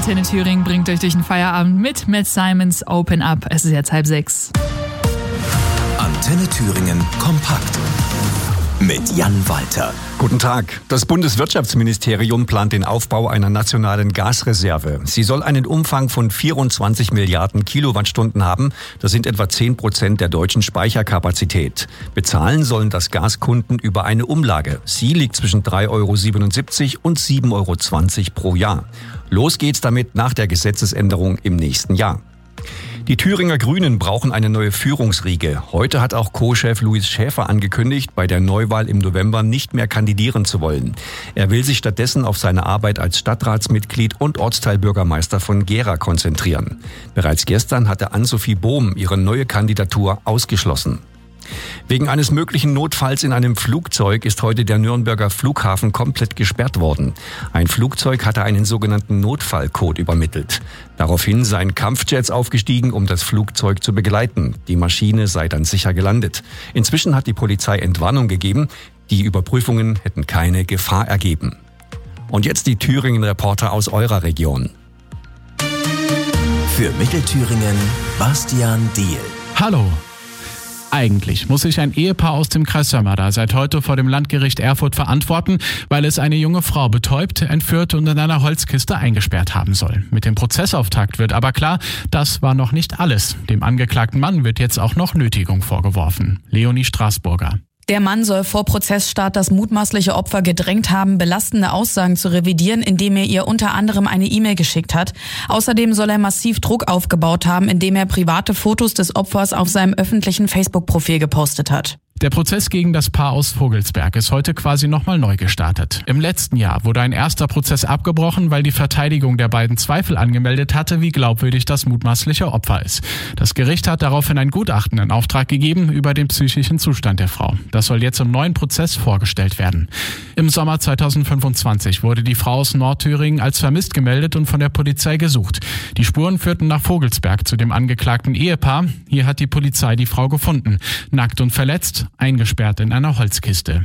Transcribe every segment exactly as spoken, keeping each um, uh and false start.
Antenne Thüringen bringt euch durch den Feierabend mit Matt Simons Open Up. Es ist jetzt halb sechs. Antenne Thüringen kompakt mit Jan Walter. Guten Tag. Das Bundeswirtschaftsministerium plant den Aufbau einer nationalen Gasreserve. Sie soll einen Umfang von vierundzwanzig Milliarden Kilowattstunden haben. Das sind etwa zehn Prozent der deutschen Speicherkapazität. Bezahlen sollen das Gaskunden über eine Umlage. Sie liegt zwischen drei Euro siebenundsiebzig und sieben Euro zwanzig pro Jahr. Los geht's damit nach der Gesetzesänderung im nächsten Jahr. Die Thüringer Grünen brauchen eine neue Führungsriege. Heute hat auch Co-Chef Louis Schäfer angekündigt, bei der Neuwahl im November nicht mehr kandidieren zu wollen. Er will sich stattdessen auf seine Arbeit als Stadtratsmitglied und Ortsteilbürgermeister von Gera konzentrieren. Bereits gestern hatte Ann-Sophie Bohm ihre neue Kandidatur ausgeschlossen. Wegen eines möglichen Notfalls in einem Flugzeug ist heute der Nürnberger Flughafen komplett gesperrt worden. Ein Flugzeug hatte einen sogenannten Notfallcode übermittelt. Daraufhin seien Kampfjets aufgestiegen, um das Flugzeug zu begleiten. Die Maschine sei dann sicher gelandet. Inzwischen hat die Polizei Entwarnung gegeben. Die Überprüfungen hätten keine Gefahr ergeben. Und jetzt die Thüringen-Reporter aus eurer Region. Für Mittelthüringen Bastian Diehl. Hallo. Eigentlich muss sich ein Ehepaar aus dem Kreis Sömmerda seit heute vor dem Landgericht Erfurt verantworten, weil es eine junge Frau betäubt, entführt und in einer Holzkiste eingesperrt haben soll. Mit dem Prozessauftakt wird aber klar, das war noch nicht alles. Dem angeklagten Mann wird jetzt auch noch Nötigung vorgeworfen. Leonie Straßburger. Der Mann soll vor Prozessstart das mutmaßliche Opfer gedrängt haben, belastende Aussagen zu revidieren, indem er ihr unter anderem eine E-Mail geschickt hat. Außerdem soll er massiv Druck aufgebaut haben, indem er private Fotos des Opfers auf seinem öffentlichen Facebook-Profil gepostet hat. Der Prozess gegen das Paar aus Vogelsberg ist heute quasi nochmal neu gestartet. Im letzten Jahr wurde ein erster Prozess abgebrochen, weil die Verteidigung der beiden Zweifel angemeldet hatte, wie glaubwürdig das mutmaßliche Opfer ist. Das Gericht hat daraufhin ein Gutachten in Auftrag gegeben über den psychischen Zustand der Frau. Das soll jetzt im neuen Prozess vorgestellt werden. Im Sommer zweitausendfünfundzwanzig wurde die Frau aus Nordthüringen als vermisst gemeldet und von der Polizei gesucht. Die Spuren führten nach Vogelsberg zu dem angeklagten Ehepaar. Hier hat die Polizei die Frau gefunden, nackt und verletzt, eingesperrt in einer Holzkiste.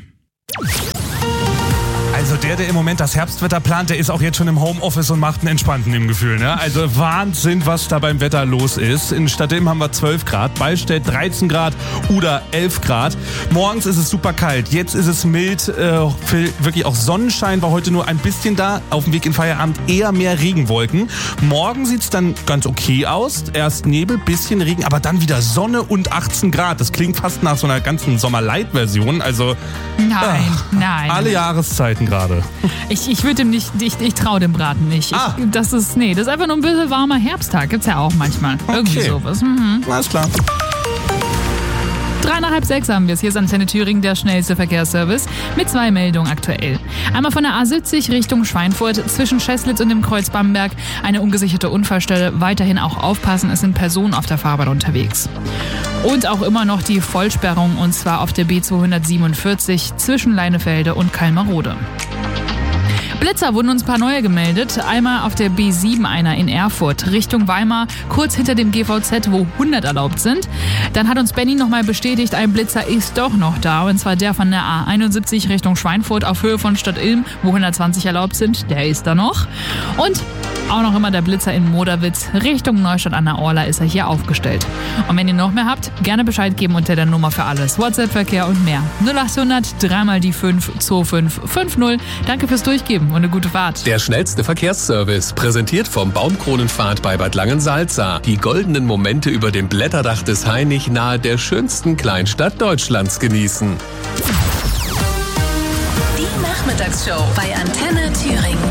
Also der, der im Moment das Herbstwetter plant, der ist auch jetzt schon im Homeoffice und macht einen entspannten im Gefühl. Ne? Also Wahnsinn, was da beim Wetter los ist. In Stadtilm haben wir zwölf Grad, Ballstedt dreizehn Grad oder elf Grad. Morgens ist es super kalt, jetzt ist es mild. Äh, wirklich auch Sonnenschein war heute nur ein bisschen da. Auf dem Weg in Feierabend eher mehr Regenwolken. Morgen sieht es dann ganz okay aus. Erst Nebel, bisschen Regen, aber dann wieder Sonne und achtzehn Grad. Das klingt fast nach so einer ganzen Sommer-Light-Version. Also Nein, ach, nein. alle Jahreszeiten gerade. Ich, ich würde dem nicht, ich, ich traue dem Braten nicht. Ah. Ich, das ist, nee, das ist einfach nur ein bisschen warmer Herbsttag. Gibt's ja auch manchmal. Okay. Irgendwie sowas. Mhm. Alles klar. Drei nach halb sechs haben wir es. Hier ist Antenne Thüringen, der schnellste Verkehrsservice, mit zwei Meldungen aktuell. Einmal von der A siebzig Richtung Schweinfurt zwischen Scheßlitz und dem Kreuz Bamberg. Eine ungesicherte Unfallstelle. Weiterhin auch aufpassen, es sind Personen auf der Fahrbahn unterwegs. Und auch immer noch die Vollsperrung, und zwar auf der B zweihundertsiebenundvierzig zwischen Leinefelde und Kalmarode. Blitzer wurden uns ein paar neue gemeldet. Einmal auf der B sieben einer in Erfurt Richtung Weimar, kurz hinter dem G V Z, wo hundert erlaubt sind. Dann hat uns Benny nochmal bestätigt, ein Blitzer ist doch noch da, und zwar der von der A einundsiebzig Richtung Schweinfurt auf Höhe von Stadtilm, wo hundertzwanzig erlaubt sind. Der ist da noch. Und auch noch immer der Blitzer in Moderwitz Richtung Neustadt an der Orla ist er hier aufgestellt. Und wenn ihr noch mehr habt, gerne Bescheid geben unter der Nummer für alles. WhatsApp-Verkehr und mehr. null achthundert dreimal die fünf zwei fünf fünf null. Danke fürs Durchgeben und eine gute Fahrt. Der schnellste Verkehrsservice, präsentiert vom Baumkronenpfad bei Bad Langensalza. Die goldenen Momente über dem Blätterdach des Hainich nahe der schönsten Kleinstadt Deutschlands genießen. Die Nachmittagsshow bei Antenne Thüringen.